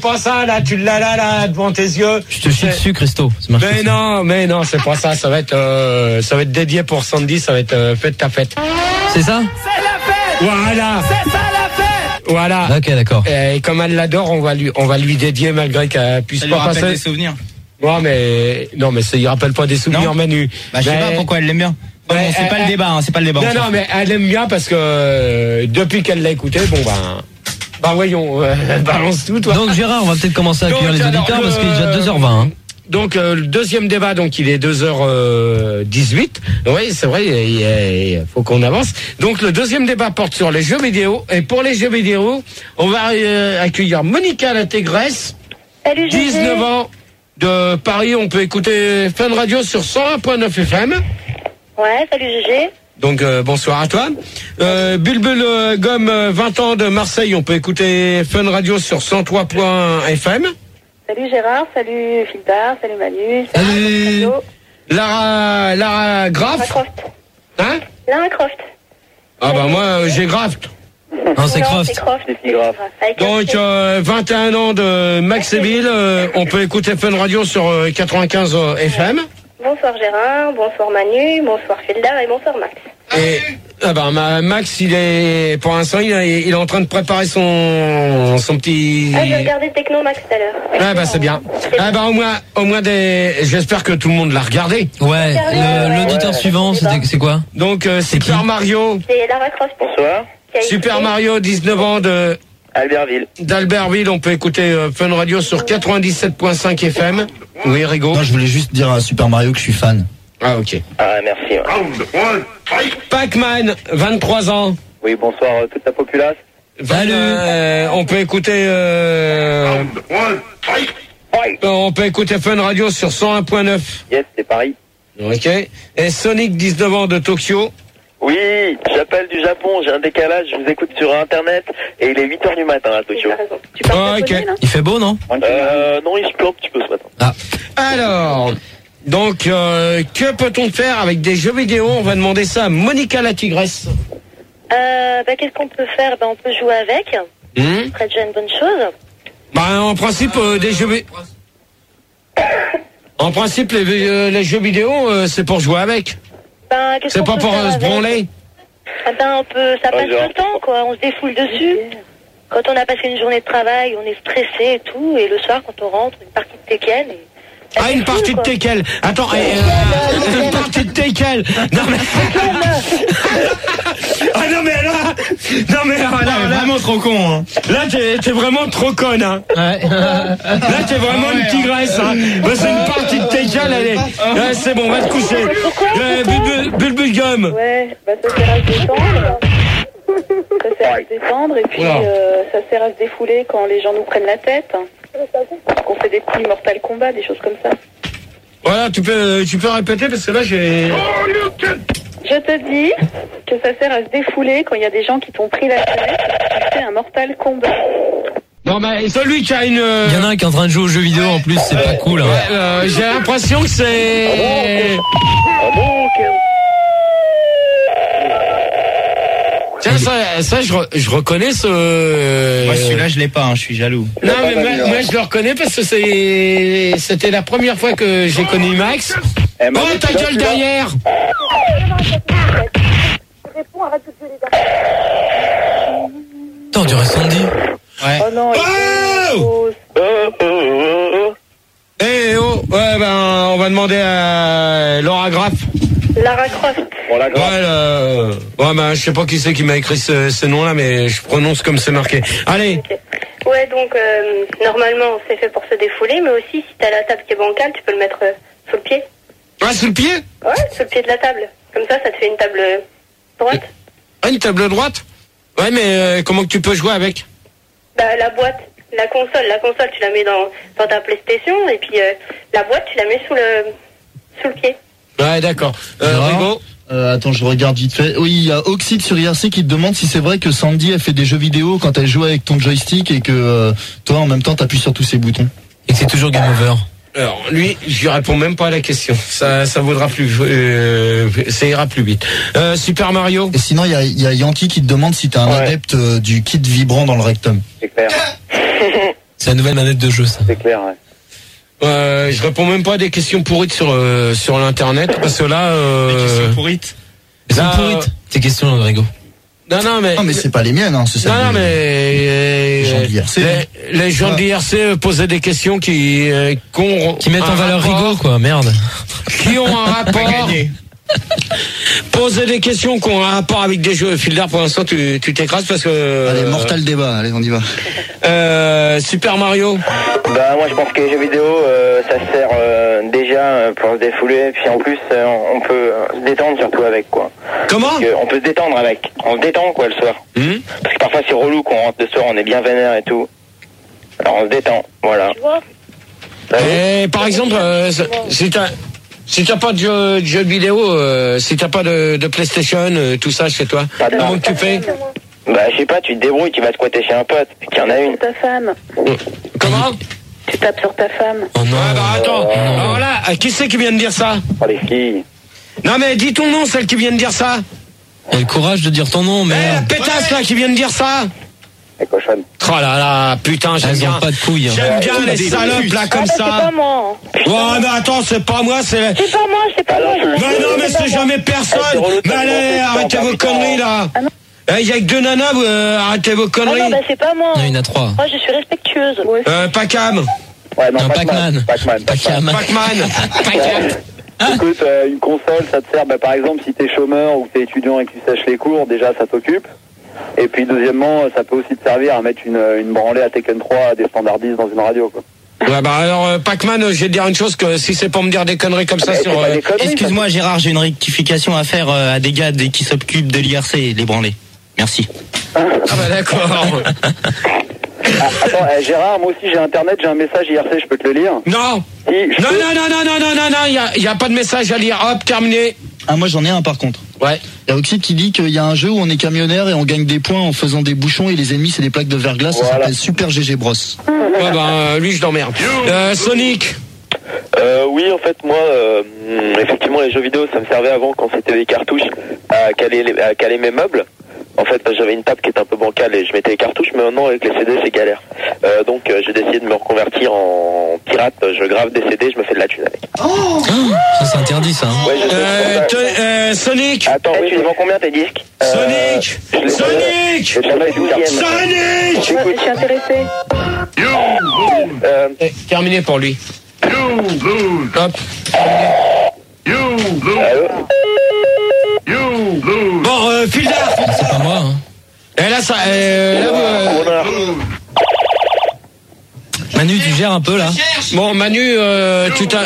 Pas ça là, tu l'as là devant tes yeux. Je te chie dessus, Christo. Mais non, c'est pas ça. Ça va être dédié pour Sandy. Ça va être fête ta fête. C'est ça? C'est la fête. Voilà. C'est ça la fête. Voilà. Ok, d'accord. Et comme elle l'adore, on va lui dédier malgré qu'elle puisse pas passer. Des souvenirs. Ouais, mais ça y rappelle pas des souvenirs, Manu. Bah, je sais pas pourquoi elle l'aime bien. Bon, c'est pas le débat, c'est pas le débat. Non, mais elle aime bien parce que depuis qu'elle l'a écouté, bah voyons, balance tout, toi. Donc Gérard, on va peut-être commencer à accueillir les auditeurs parce qu'il est déjà 2h20. Hein. Donc le deuxième débat, donc il est 2h18. Oui, c'est vrai, il faut qu'on avance. Donc le deuxième débat porte sur les jeux vidéo. Et pour les jeux vidéo, on va accueillir Monica la Tégresse, 19 ans, de Paris. On peut écouter Fun Radio sur 101.9 FM. Ouais, salut Gégé. Donc bonsoir à toi. Bulbul Gomme, 20 ans, de Marseille. On peut écouter Fun Radio sur 103.fm. Salut Gérard, salut Philbert, salut Manu. Salut Lara Graff. Lara Croft. Hein? Lara Croft. Ah bah moi j'ai Graft. Non, c'est Croft. Donc 21 ans, de Maxéville. On peut écouter Fun Radio sur 95 FM. Bonsoir Gérard, bonsoir Manu, bonsoir Philbert et bonsoir Max. Et Max, il est pour l'instant il est en train de préparer son petit. Ah, j'ai regardé Techno Max tout à l'heure. Ah bah c'est bien. Ah bah au moins j'espère que tout le monde l'a regardé. Ouais. L'auditeur suivant, c'est quoi? Donc Super Mario. C'est Lara Croft. Bonsoir. Super Mario, 19 ans, de d'Albertville. On peut écouter Fun Radio sur 97.5 FM. Oui, Rigo. Non, je voulais juste dire à Super Mario que je suis fan. Ah, ok. Ah, merci. Pac-Man, 23 ans. Oui, bonsoir toute la populace. Salut. On peut écouter on peut écouter Fun Radio sur 101.9. Yes, c'est Paris. Ok. Et Sonic, 19 ans, de Tokyo. Oui, j'appelle du Japon, j'ai un décalage, je vous écoute sur internet et il est 8h du matin à Tokyo. Tu parles japonais, là? Il fait beau, non? Non, il se pleut un petit peu ce matin. Ah. Alors, donc, que peut-on faire avec des jeux vidéo? On va demander ça à Monica la Tigresse. Qu'est-ce qu'on peut faire? On peut jouer avec. Ce serait déjà une bonne chose. En principe, des jeux En principe, les jeux vidéo, c'est pour jouer avec. C'est pas pour se branler. Ça passe le temps, quoi. On se défoule dessus. Quand on a passé une journée de travail, on est stressé et tout. Et le soir, quand on rentre, une partie de Tekken. Une partie de Tekken. Attends, une partie de Tekken. Non mais. Vraiment trop con, hein. Là, t'es vraiment trop conne, hein. Ouais. Là, t'es vraiment une tigresse, hein. C'est une partie de Tekken, allez. C'est bon, va te coucher. Bulbul Gomme. Ouais, ça sert à se détendre. Ça sert à se détendre et puis ça sert à se défouler quand les gens nous prennent la tête. On fait des petits Mortal Kombat, des choses comme ça. Voilà, tu peux répéter parce que là j'ai. Je te dis que ça sert à se défouler quand il y a des gens qui t'ont pris la tête et tu fais un Mortal Kombat. Non mais celui qui a une. Il y en a un qui est en train de jouer aux jeux vidéo en plus, c'est pas cool. Hein. J'ai l'impression que c'est. Tiens, ça je reconnais ce. Moi celui-là je l'ai pas, hein, je suis jaloux. Non mais moi je le reconnais parce que c'était la première fois que j'ai connu Max. Oh ta gueule derrière. Attends, on dirait Sandy. Ouais. Oh non, Ouais, on va demander à Lara Graff. Lara Croft. Je sais pas qui c'est qui m'a écrit ce nom-là, mais je prononce comme c'est marqué. Allez. Okay. Ouais, donc normalement c'est fait pour se défouler, mais aussi si t'as la table qui est bancale, tu peux le mettre sous le pied. Ah, sous le pied? Ouais, sous le pied de la table. Comme ça te fait une table droite. Ah, une table droite? Ouais, mais comment que tu peux jouer avec? La boîte, la console tu la mets dans ta PlayStation et puis la boîte tu la mets sous le pied. Ouais, d'accord. Rigo? Attends, je regarde vite fait. Oui, il y a Oxide sur IRC qui te demande si c'est vrai que Sandy a fait des jeux vidéo quand elle joue avec ton joystick et que toi en même temps t'appuies sur tous ces boutons. Et que c'est toujours game over. Alors, lui, je lui réponds même pas à la question. Ça vaudra plus, ça ira plus vite. Super Mario. Et sinon, il y a Yankee qui te demande si t'es un adepte du kit vibrant dans le rectum. C'est clair. C'est la nouvelle manette de jeu, ça. C'est clair, ouais. Je réponds même pas à des questions pourrites sur l'internet parce que là. Des questions pourrites. Là, Tes questions, Rodrigo. Non mais c'est pas les miennes, hein, c'est ça. Non mais gens de l'IRC. les gens de l'IRC posaient des questions qui mettent en valeur Rigaud, quoi, merde. Qui ont un rapport. Poser des questions qui ont un rapport avec des jeux. Fildar, pour l'instant, tu t'écrases parce que. Allez, Mortal Débat, allez, on y va. Super Mario. Bah moi je pense que les jeux vidéo ça sert déjà pour se défouler, puis en plus on peut se détendre surtout avec quoi. Comment? On peut se détendre avec. On se détend quoi le soir. Parce que parfois c'est relou quand on rentre le soir, on est bien vénère et tout. Alors on se détend, voilà. Et par exemple, si t'as pas de jeux vidéo, si t'as pas de PlayStation, tout ça chez toi, comment tu fais? Bah je sais pas, tu te débrouilles, tu vas squatter chez un pote, puis qu'il y en a une. Ta femme. Comment? Tu tapes sur ta femme. Oh non. Ah bah attends, alors là, qui c'est qui vient de dire ça? Oh les filles. Non mais dis ton nom, celle qui vient de dire ça. Et le courage de dire ton nom, Eh, la merde. pétasse là qui vient de dire ça. La cochonne. Oh là là, putain, j'aime Elles bien. ont pas de couilles. Hein. J'aime bien les salopes là comme C'est pas ça. moi. Oh mais attends, c'est pas moi, c'est. C'est pas moi, c'est pas moi. Mais non mais c'est jamais personne. Mais allez, arrêtez vos conneries là. Ah non. Il y a que deux nanas, arrêtez vos Ah conneries. non, bah c'est pas moi. Non, il y en a 3. Moi, je suis respectueuse. Ouais. Pacam. Ouais, non, Un Pac-Man. Pac-Man. Pac-Man. Pac-Man. Écoute, une console, ça te sert, bah, par exemple, si t'es chômeur ou t'es étudiant et que tu sèches les cours, déjà ça t'occupe. Et puis deuxièmement, ça peut aussi te servir à mettre une branlée à Tekken 3 à des standardistes dans une radio, quoi. Ouais bah alors Pac-Man, je vais te dire une chose, que si c'est pour me dire des conneries comme ça sur. Excuse-moi Gérard, j'ai une rectification à faire à des gars qui s'occupent de l'IRC, les branlés. Merci. Ah bah d'accord. Attends, Gérard, moi aussi j'ai internet, j'ai un message IRC, je peux te le lire? Non. Si, je peux. Non, il y a pas de message à lire. Hop, terminé. Ah, moi j'en ai un par contre. Ouais. Il y a Oxide qui dit qu'il y a un jeu où on est camionneur et on gagne des points en faisant des bouchons et les ennemis c'est des plaques de verglas, ça s'appelle Super GG Bros. Ouais bah lui je l'emmerde. Sonic. Oui, en fait, moi, effectivement, les jeux vidéo, ça me servait avant quand c'était des cartouches à caler mes meubles. En fait, j'avais une table qui était un peu bancale et je mettais les cartouches, mais maintenant avec les CD, c'est galère. Donc, j'ai décidé de me reconvertir en pirate. Je grave des CD, je me fais de la thune avec. Ça, c'est interdit, ça. Hein. Ouais, je sais. Sonic. Attends, tu les vends combien tes disques? Sonic. Sonic. Je Sonic. Je suis intéressée. Terminé pour lui. Hop. Bon, Fildar. C'est pas moi. Hein. Et là, ça. Manu, tu gères un peu, là. Bon, Manu, tu t'as.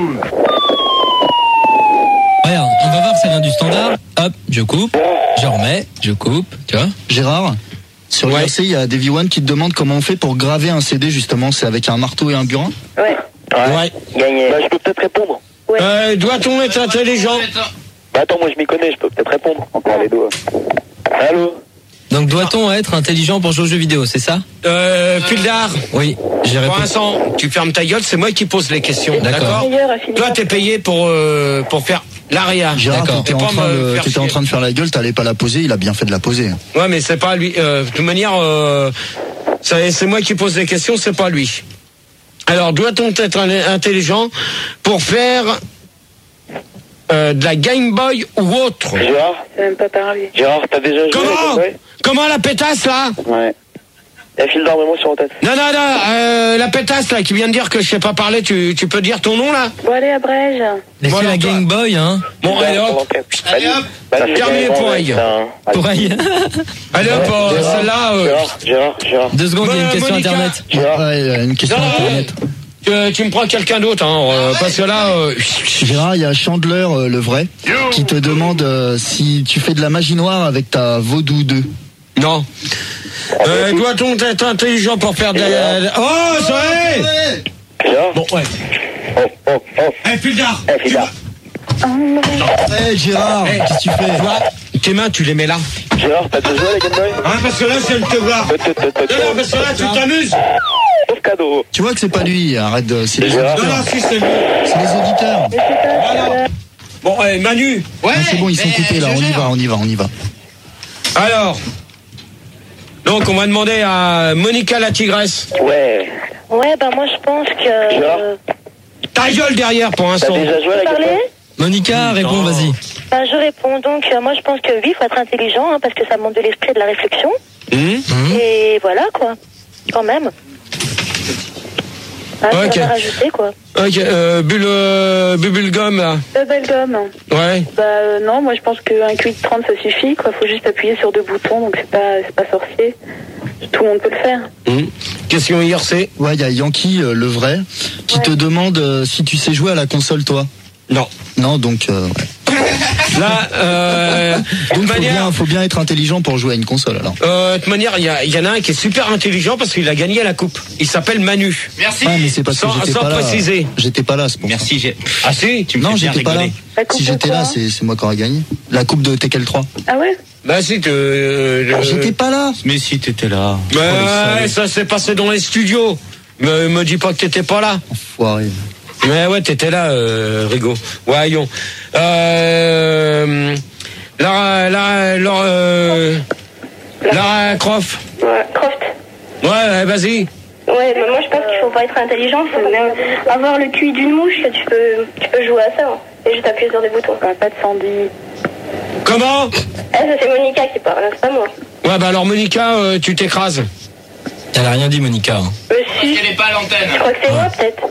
Regarde, on va voir, ça vient du standard. Hop, je coupe, je remets, je coupe, tu vois. Gérard, sur l'IRC, il y a Davy One qui te demande comment on fait pour graver un CD justement, c'est avec un marteau et un burin? Ouais. Ouais. Gagné. Bah, je peux peut-être répondre. Doit-on être intelligent? Bah, attends, moi je m'y connais, je peux peut-être répondre. Encore les doigts. Allô? Donc, doit-on être intelligent pour jouer aux jeux vidéo, c'est ça? Fildar. Oui, j'ai Pour répondu. l'instant, tu fermes ta gueule, c'est moi qui pose les questions. D'accord? Toi, t'es payé pour faire l'aria. Gérard, D'accord. t'étais en train de faire la gueule, t'allais pas la poser, il a bien fait de la poser. Ouais, mais c'est pas lui. De toute manière, c'est moi qui pose les questions, c'est pas lui. Alors, doit-on être intelligent pour faire de la Game Boy ou autre? Gérard? Je sais même pas parler. Gérard, t'as déjà joué Comment? avec Comment la pétasse là? Ouais. La file d'armement sur la tête. Non, la pétasse là qui vient de dire que je sais pas parler, tu peux dire ton nom là? Bon, allez, abrège. Laissez la Game Boy, hein. Bon, allez hop. Allez hop. Terminé pour Aïe. Pour Aïe. Allez hop, celle-là. Gérard. 2 secondes, il y a une question Monica. internet. Ouais, une question Non, internet. Tu me prends quelqu'un d'autre, hein, parce que là. Gérard, il y a Chandler, le vrai, qui te demande si tu fais de la magie noire avec ta Vaudou 2. Non. Doit-on être intelligent pour faire des. Oh, ça est! Gérard. Bon, ouais. Oh. Fildar! Fildar. Gérard, qu'est-ce que tu fais? Toi, tes mains, tu les mets là. Gérard, t'as déjà joué à la Game Boy? Hein, parce que là, je viens de te voir. Non, parce que là, tu t'amuses. Sauf cadeau. Tu vois que c'est pas lui, arrête de... C'est les Gérard. auditeurs. Non, si, c'est lui. C'est les auditeurs. Voilà. Bon, Manu. Ouais, c'est bon, ils sont coupés là, on y va. Alors. Donc on va demander à Monica la tigresse. Ouais. Ouais, bah moi je pense que... Genre Ta gueule derrière pour un T'as son. déjà joué à la Parler question? Monica, réponds, vas-y. Bah, je réponds donc, moi je pense que oui, il faut être intelligent, hein, parce que ça montre de l'esprit et de la réflexion. Et voilà, quoi. Quand même. Ah, Ok. ça va rajouter, quoi. Ok, Bubblegum là. Bubblegum. Ouais. Bah non, moi je pense qu'un QI de 30 ça suffit, quoi. Faut juste appuyer sur 2 boutons, donc c'est pas sorcier. Tout le monde peut le faire. Question IRC. Ouais, il y a Yankee, le vrai, qui te demande si tu sais jouer à la console, toi. Non. Non, donc... ouais. Là, de toute manière, faut bien être intelligent pour jouer à une console, alors. de toute manière, il y en a un qui est super intelligent parce qu'il a gagné la coupe. Il s'appelle Manu. Merci. Ah, mais c'est parce que Sans j'étais pas là. préciser. J'étais pas là, c'est pour Merci, ça. Ah si. tu me Non, fais bien j'étais pas là. rigoler. La coupe Si de j'étais quoi là, c'est moi qui aurais gagné. La coupe de Tekken 3. Ah ouais? Bah si, J'étais pas là. Mais si t'étais là. Ouais, ça s'est passé dans les studios. Me dis pas que t'étais pas là. Enfoiré. Mais ouais, t'étais là, Rigo. Voyons. Lara Croft. Ouais, Croft. Ouais, vas-y. Ouais, mais moi je pense qu'il faut pas être intelligent, faut même avoir le QI d'une mouche, tu peux jouer à ça, hein, et juste appuyer sur des boutons. Pas de Sandy. Comment? Ça c'est Monica qui parle, c'est pas moi. Ouais, bah alors Monica, tu t'écrases. Elle a rien dit, Monica. Si. Elle est pas à l'antenne. Je crois que c'est moi peut-être.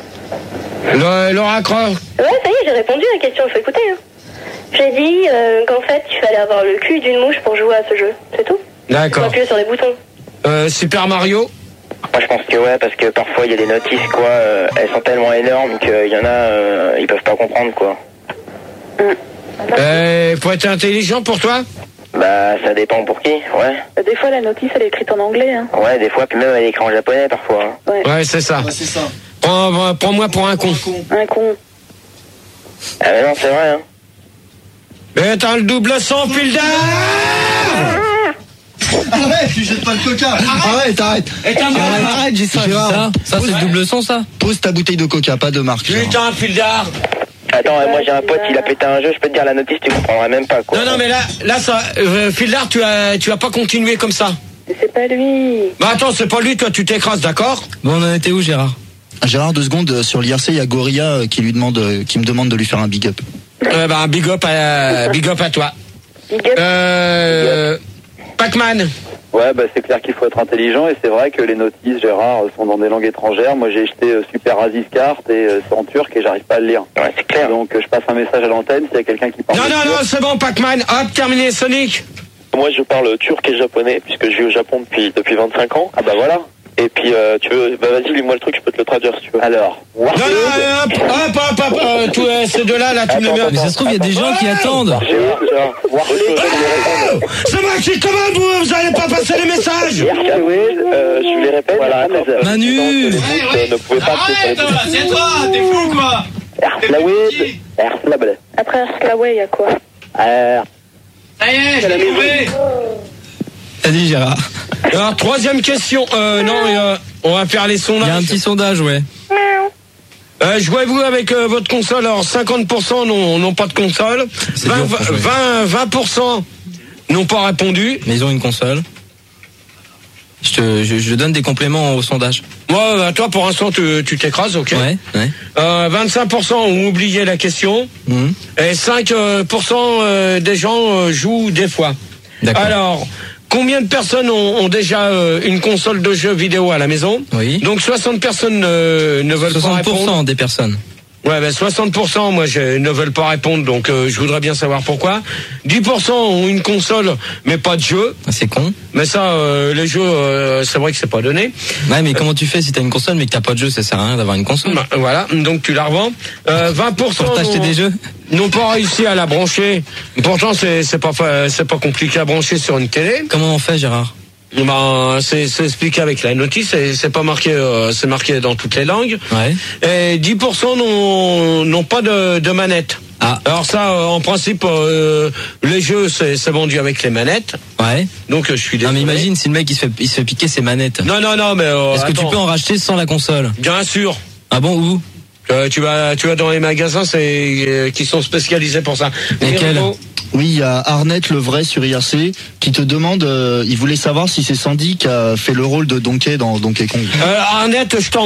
Laura Croft. Ouais, ça y est, j'ai répondu à la question, il faut écouter. Hein. J'ai dit qu'en fait, il fallait avoir le cul d'une mouche pour jouer à ce jeu, c'est tout. Faut D'accord. appuyer sur les boutons. Super Mario. Moi je pense que ouais, parce que parfois il y a des notices quoi, elles sont tellement énormes qu'il y en a, ils peuvent pas comprendre quoi. Faut être intelligent pour toi? Bah ça dépend pour qui, ouais. Des fois, la notice, elle est écrite en anglais. Hein. Ouais, des fois, puis même elle est écrite en japonais parfois. Hein. Ouais, c'est ça. Ouais, c'est ça. Prends-moi pour un con. Un con. Ah mais non, c'est vrai hein. Mais t'as le double sans fil d'air. Arrête, tu jettes pas le coca. Arrête. Arrête, j'ai ça. Gérard, Ça, c'est le double son, ça. pose ta bouteille de coca, pas de marque. Gérard. Putain, fil d'art. Attends, moi j'ai un pote, il a pété un jeu, je peux te dire la notice, tu comprendras même pas quoi. Non, mais là, ça, fil d'art, tu as pas continué comme ça. Mais c'est pas lui. Bah attends, c'est pas lui, toi, tu t'écrases, d'accord? Bon, on en était où, Gérard? Gérard, 2 secondes, sur l'IRC, il y a Gorilla qui me demande de lui faire un big up. Bah big up à toi. Big up. Pac-Man. Ouais, bah c'est clair qu'il faut être intelligent et c'est vrai que les notices, Gérard, sont dans des langues étrangères. Moi j'ai jeté Super Aziz Kart et c'est en turc et j'arrive pas à le lire. Ouais, c'est clair. Donc je passe un message à l'antenne s'il y a quelqu'un qui parle. Non, c'est bon, Pac-Man. Hop, terminé, Sonic. Moi je parle turc et japonais puisque je vis au Japon depuis 25 ans. Ah bah voilà. Et puis tu veux, bah vas-y, lis-moi le truc, je peux te le traduire si tu veux. Alors, Non, hop, tous ces deux-là, tu me le mets. Mais ça se trouve, il y a des gens qui attendent. Gérard, C'est moi qui commande, vous allez pas passer les messages. je les répète. Voilà, Manu. Ne pouvez pas c'est toi, t'es fou, quoi. Après Arslaway, il y a quoi? Ça y est, je l'ai trouvé. Vas-y, Gérard. Alors, troisième question. On va faire les sondages. Il y a un petit sondage, ouais. Jouez-vous avec votre console? Alors 50% n'ont pas de console, 20% n'ont pas répondu. Mais ils ont une console. Je donne des compléments au sondage. Moi, toi pour l'instant tu t'écrases, ok. Ouais. 25% ont oublié la question. Et 5% des gens jouent des fois. D'accord. Alors, combien de personnes ont déjà une console de jeux vidéo à la maison? Oui. Donc 60 personnes ne veulent pas répondre. 60% des personnes. Ouais, 60%, moi, ne veulent pas répondre, donc je voudrais bien savoir pourquoi. 10% ont une console, mais pas de jeu. C'est con. Mais ça, les jeux, c'est vrai que c'est pas donné. Ouais, mais comment tu fais si t'as une console mais que t'as pas de jeu? Ça sert à rien d'avoir une console. Bah, voilà, donc tu la revends. 20% pour t'acheter des jeux n'ont pas réussi à la brancher. Pourtant, c'est pas compliqué à brancher sur une télé. Comment on fait, Gérard? Ben, c'est expliqué avec la notice, c'est pas marqué, c'est marqué dans toutes les langues. Ouais. Et 10% n'ont pas de manette. Ah. Alors ça, en principe, les jeux, c'est vendu avec les manettes. Ouais. Donc je suis désolé. Non, mais imagine si le mec il se fait piquer ses manettes. Non, mais est-ce que tu peux en racheter sans la console? Bien sûr. Ah bon, où? Tu vas dans les magasins qui sont spécialisés pour ça. Lesquels? Oui, il y a Arnett le vrai sur IRC qui te demande, il voulait savoir si c'est Sandy qui a fait le rôle de Donkey dans Donkey Kong. Arnett, je t'en